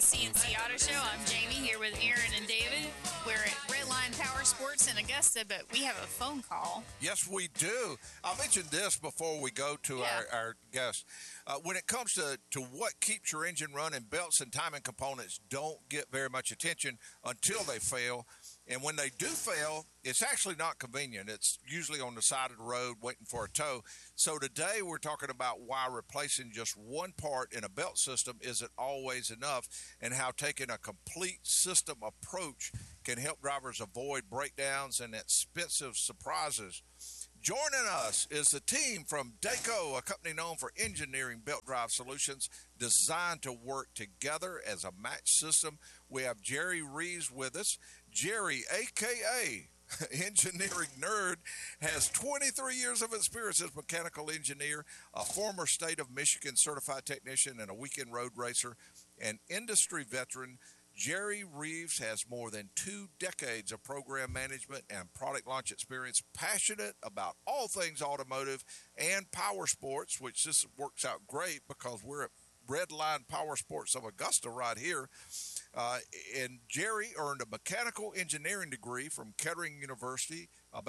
CNC Auto Show. I'm Jamie here with Aaron and David. We're at Redline Power Sports in Augusta, but we have a phone call. Yes, we do. I mentioned this before we go to our guest. When it comes to what keeps your engine running, belts and timing components don't get very much attention until they fail. And when they do fail, it's actually not convenient. It's usually on the side of the road waiting for a tow. So today we're talking about why replacing just one part in a belt system isn't always enough, and how taking a complete system approach can help drivers avoid breakdowns and expensive surprises. Joining us is the team from Dayco, a company known for engineering belt drive solutions designed to work together as a match system. We have Jerry Reeves with us. Jerry, a.k.a. Engineering Nerd, has 23 years of experience as a mechanical engineer, a former state of Michigan certified technician, and a weekend road racer, an industry veteran. Jerry Reeves has more than 2 decades of program management and product launch experience, passionate about all things automotive and power sports, which this works out great because we're at Redline Power Sports of Augusta right here. And Jerry earned a mechanical engineering degree from Kettering University,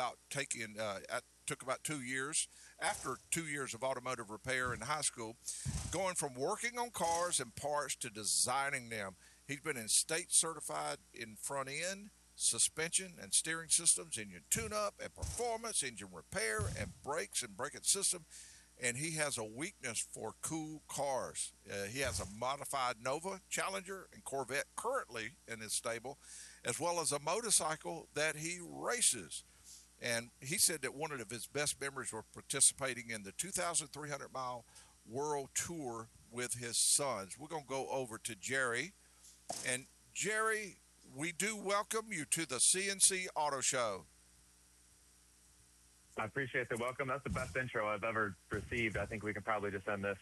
took about 2 years, after 2 years of automotive repair in high school, going from working on cars and parts to designing them. He's been in state certified in front end, suspension and steering systems, engine tune-up and performance, engine repair and brakes and braking system. And he has a weakness for cool cars. He has a modified Nova, Challenger, and Corvette currently in his stable, as well as a motorcycle that he races. And he said that one of his best memories were participating in the 2,300-mile world tour with his sons. We're going to go over to Jerry. And Jerry, we do welcome you to the CNC Auto Show. I appreciate the welcome. That's the best intro I've ever received. I think we can probably just end this.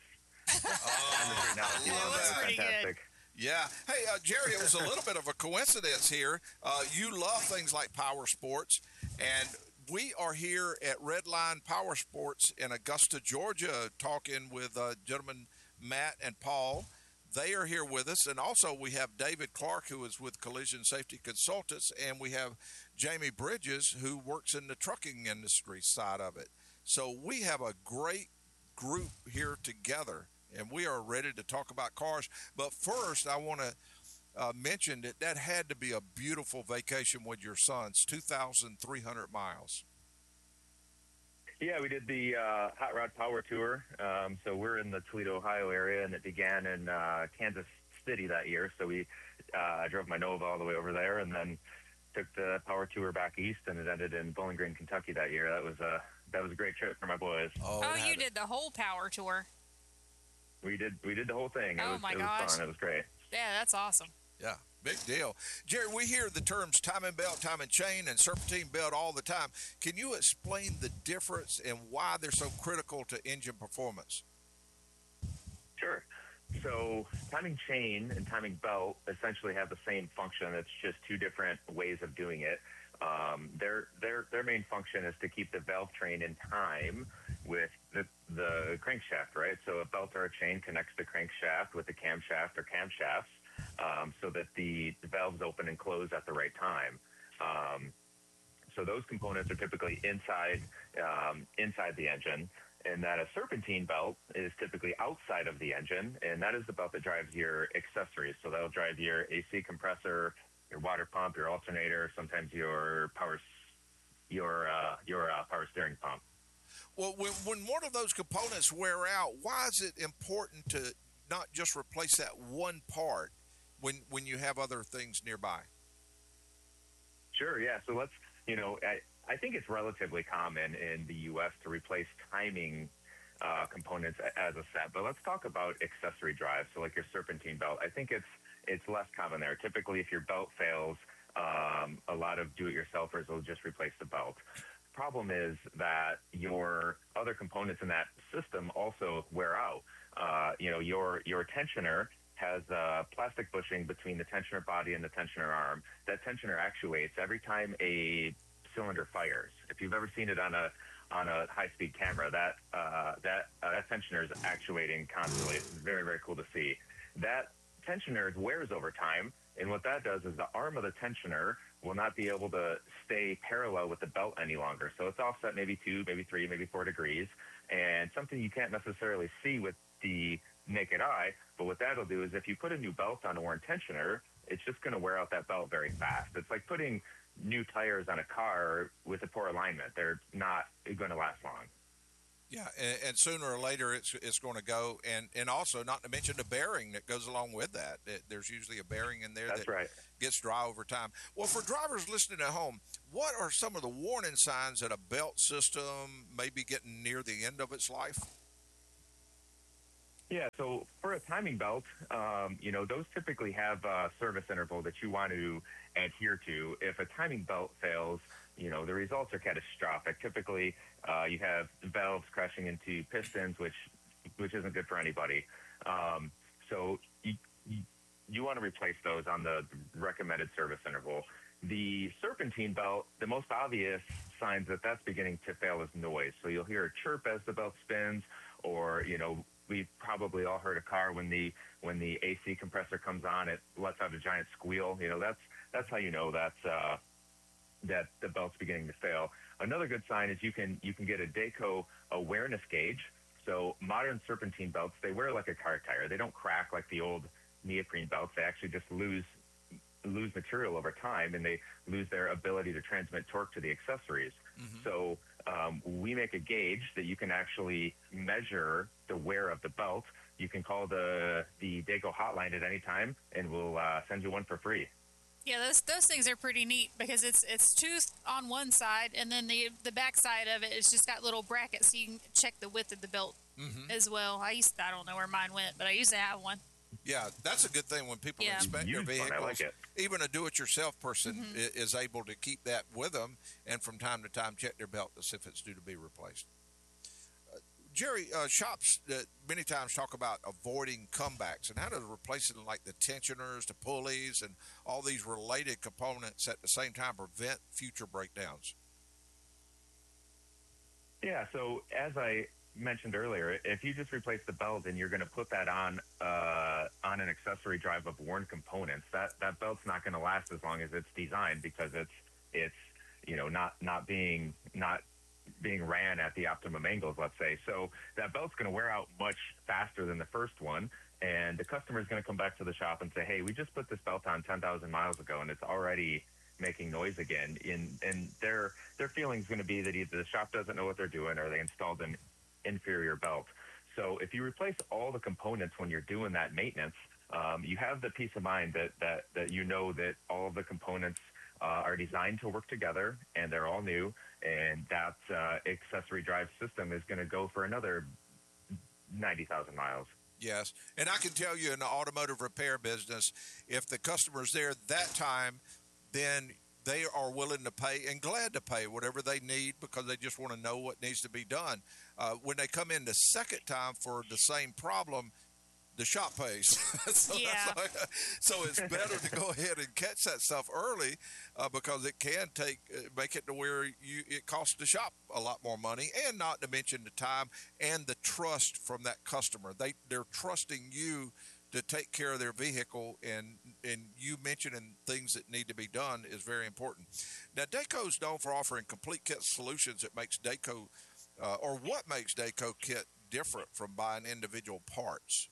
That was pretty good. Yeah. Hey, Jerry, it was a little bit of a coincidence here. You love things like power sports, and we are here at Redline Power Sports in Augusta, Georgia, talking with gentlemen Matt and Paul. They are here with us, and also we have David Clark, who is with Collision Safety Consultants, and we have Jamie Bridges, who works in the trucking industry side of it. So we have a great group here together, and we are ready to talk about cars. But first, I want to mention that had to be a beautiful vacation with your sons, 2,300 miles. Yeah, we did the Hot Rod Power Tour. So we're in the Toledo, Ohio area, and it began in Kansas City that year. So we drove my Nova all the way over there, and then took the Power Tour back east, and it ended in Bowling Green, Kentucky that year. That was a great trip for my boys. Oh, you did the whole Power Tour. We did the whole thing. Oh, my gosh. It was fun. It was great. Yeah, that's awesome. Yeah, big deal. Jerry, we hear the terms timing belt, timing chain, and serpentine belt all the time. Can you explain the difference and why they're so critical to engine performance? Sure. So timing chain and timing belt essentially have the same function. It's just 2 different ways of doing it. Their main function is to keep the valve train in time with the crankshaft, right? So a belt or a chain connects the crankshaft with the camshaft or camshafts, so that the valves open and close at the right time. So those components are typically inside the engine, and that a serpentine belt is typically outside of the engine, and that is the belt that drives your accessories. So that'll drive your AC compressor, your water pump, your alternator, sometimes your power steering pump. Well, when one of those components wear out, why is it important to not just replace that one part when you have other things nearby? Sure, yeah. So I think it's relatively common in the U.S. to replace timing components as a set, but let's talk about accessory drives. So like your serpentine belt, I think it's less common there. Typically, if your belt fails, a lot of do-it-yourselfers will just replace the belt. Problem is that your other components in that system also wear out. Your tensioner has plastic bushing between the tensioner body and the tensioner arm. That tensioner actuates every time a cylinder fires. If you've ever seen it on a high-speed camera, that tensioner is actuating constantly. It's very, very cool to see. That tensioner wears over time, and what that does is the arm of the tensioner will not be able to stay parallel with the belt any longer. So it's offset maybe 2, maybe 3, maybe 4 degrees, and something you can't necessarily see with the naked eye. But what that'll do is if you put a new belt on a worn tensioner, it's just going to wear out that belt very fast. It's like putting new tires on a car with a poor alignment. They're not going to last long. Yeah, and sooner or later it's going to go, and also not to mention the bearing that goes along with that. There's usually a bearing in there That's that right. gets dry over time. Well, for drivers listening at home, what are some of the warning signs that a belt system may be getting near the end of its life? Yeah, so for a timing belt, those typically have a service interval that you want to adhere to. If a timing belt fails, the results are catastrophic. Typically, you have valves crashing into pistons, which isn't good for anybody. So you want to replace those on the recommended service interval. The serpentine belt, the most obvious signs that that's beginning to fail is noise. So you'll hear a chirp as the belt spins, or we've probably all heard a car when the AC compressor comes on, it lets out a giant squeal. That's how you know that the belt's beginning to fail. Another good sign is you can get a Dayco awareness gauge. So modern serpentine belts, they wear like a car tire. They don't crack like the old neoprene belts. They actually just lose material over time, and they lose their ability to transmit torque to the accessories. Mm-hmm. So we make a gauge that you can actually measure the wear of the belt. You can call the Dayco hotline at any time, and we'll send you one for free. Yeah, those things are pretty neat because it's tooth on one side, and then the back side of it is just got little brackets so you can check the width of the belt as well. I don't know where mine went, but I used to have one. Yeah, that's a good thing when people inspect their vehicles. I like it. Even a do-it-yourself person is able to keep that with them, and from time to time check their belt to see if it's due to be replaced. Jerry, shops many times talk about avoiding comebacks, and how does replacing like the tensioners, the pulleys, and all these related components at the same time prevent future breakdowns? Yeah, so as I mentioned earlier, if you just replace the belt and you're going to put that on an accessory drive of worn components, that belt's not going to last as long as it's designed, because it's not being ran at the optimum angles, let's say. So that belt's going to wear out much faster than the first one, and the customer is going to come back to the shop and say, hey, we just put this belt on 10,000 miles ago, and it's already making noise again. And their feeling is going to be that either the shop doesn't know what they're doing, or they installed an inferior belt. So if you replace all the components when you're doing that maintenance, you have the peace of mind that you know that all of the components are designed to work together, and they're all new, and that accessory drive system is going to go for another 90,000 miles. Yes, and I can tell you in the automotive repair business, if the customer's there that time, then they are willing to pay and glad to pay whatever they need, because they just want to know what needs to be done. When they come in the second time for the same problem, the shop pays. So it's better to go ahead and catch that stuff early, because it can make it to where it costs the shop a lot more money, and not to mention the time and the trust from that customer. They're trusting you to take care of their vehicle, and you mentioning things that need to be done is very important. Now, Dayco's known for offering complete kit solutions that makes Dayco, or what makes Dayco kit different from buying individual parts?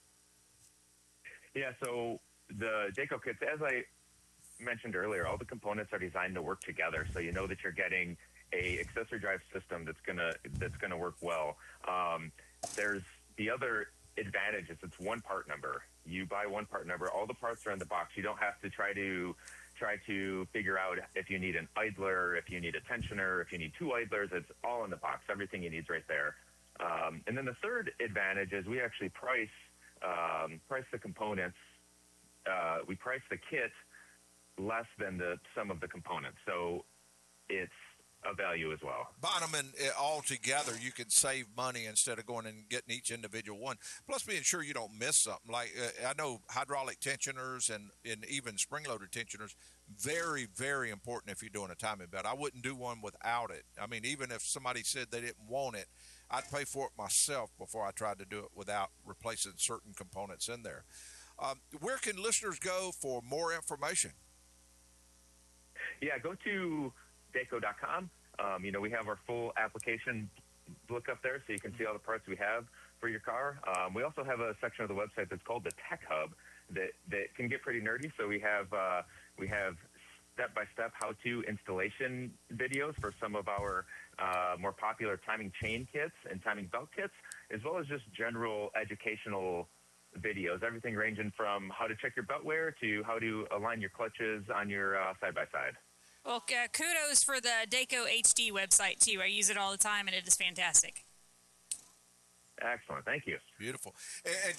Yeah, so the Dayco kits, as I mentioned earlier, all the components are designed to work together, so you know that you're getting a accessory drive system that's gonna work well. There's the other advantage is it's one part number. You buy one part number, all the parts are in the box. You don't have to try to figure out if you need an idler, if you need a tensioner, if you need two idlers. It's all in the box. Everything you need is right there. And then the third advantage is we actually price the components. We price the kit less than the sum of the components, so it's a value as well. Buying them all together, you can save money instead of going and getting each individual one. Plus, being sure you don't miss something. Like I know hydraulic tensioners and even spring-loaded tensioners, very, very important if you're doing a timing belt. I wouldn't do one without it. I mean, even if somebody said they didn't want it, I'd pay for it myself before I tried to do it without replacing certain components in there. Where can listeners go for more information? Yeah, go to Dayco.com. We have our full application book up there, so you can see all the parts we have for your car. We also have a section of the website that's called the Tech Hub that can get pretty nerdy. So we have step-by-step how-to installation videos for some of our more popular timing chain kits and timing belt kits, as well as just general educational videos, everything ranging from how to check your belt wear to how to align your clutches on your side-by-side. Well, kudos for the Dayco HD website, too. I use it all the time, and it is fantastic. Excellent. Thank you. Beautiful. And